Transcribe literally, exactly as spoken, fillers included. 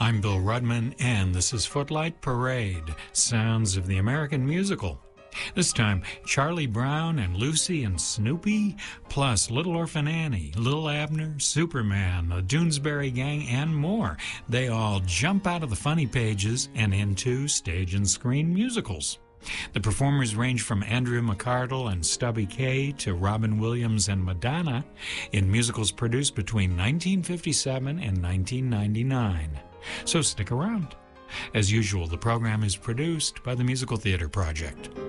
I'm Bill Rudman, and this is Footlight Parade, Sounds of the American Musical. This time, Charlie Brown and Lucy and Snoopy, plus Little Orphan Annie, Little Abner, Superman, the Doonesbury Gang, and more. They all jump out of the funny pages and into stage and screen musicals. The performers range from Andrew McArdle and Stubby Kaye to Robin Williams and Madonna in musicals produced between nineteen fifty-seven and nineteen ninety-nine. So stick around. As usual, the program is produced by the Musical Theater Project.